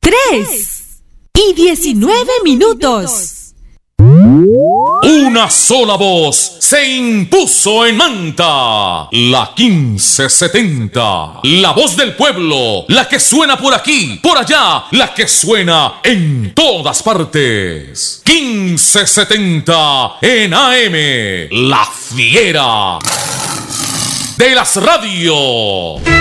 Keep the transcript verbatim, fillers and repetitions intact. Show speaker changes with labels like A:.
A: tres y diecinueve minutos.
B: Una sola voz se impuso en Manta, la quince setenta, la voz del pueblo, la que suena por aquí, por allá, la que suena en todas partes. quince setenta en A M, la fiera de las radios.